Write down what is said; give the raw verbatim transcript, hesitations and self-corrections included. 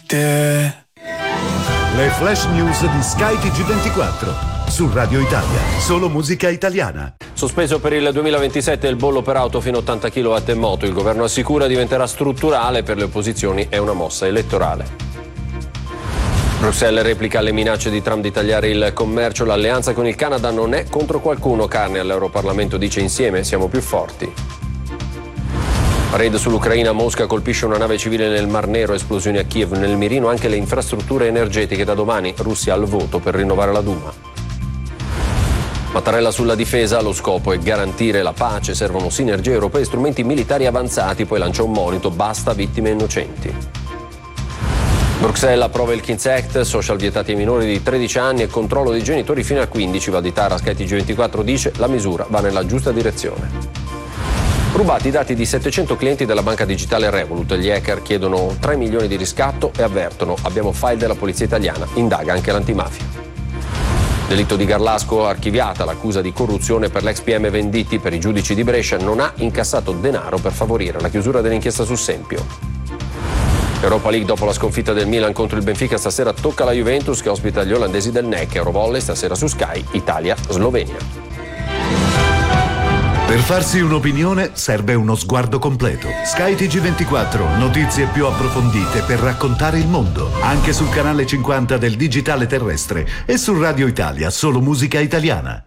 te. Le flash news di Sky T G ventiquattro su Radio Italia, solo musica italiana. Sospeso per il duemilaventisette il bollo per auto fino a ottanta chilowatt e moto. Il governo assicura diventerà strutturale, per le opposizioni è una mossa elettorale. Bruxelles replica alle minacce di Trump di tagliare il commercio. L'alleanza con il Canada non è contro qualcuno. Carne all'Europarlamento dice insieme siamo più forti. Raid sull'Ucraina, Mosca colpisce una nave civile nel Mar Nero, esplosioni a Kiev, nel mirino anche le infrastrutture energetiche. Da domani Russia al voto per rinnovare la Duma. Mattarella sulla difesa, lo scopo è garantire la pace, servono sinergie europee e strumenti militari avanzati, poi lancia un monito, basta vittime innocenti. Bruxelles approva il Kids Act, social vietati ai minori di tredici anni e controllo dei genitori fino a quindici. Valditara, Sky T G ventiquattro dice la misura va nella giusta direzione. Rubati i dati di settecento clienti della banca digitale Revolut, gli hacker chiedono tre milioni di riscatto e avvertono abbiamo file della polizia italiana, indaga anche l'antimafia. Delitto di Garlasco, archiviata l'accusa di corruzione per l'ex P M Venditti. Per i giudici di Brescia non ha incassato denaro per favorire la chiusura dell'inchiesta su Sempio. Europa League, dopo la sconfitta del Milan contro il Benfica, stasera tocca la Juventus che ospita gli olandesi del N E C. Eurovolley stasera su Sky, Italia-Slovenia. Per farsi un'opinione serve uno sguardo completo. Sky T G ventiquattro, notizie più approfondite per raccontare il mondo. Anche sul canale cinquanta del digitale terrestre e su Radio Italia, solo musica italiana.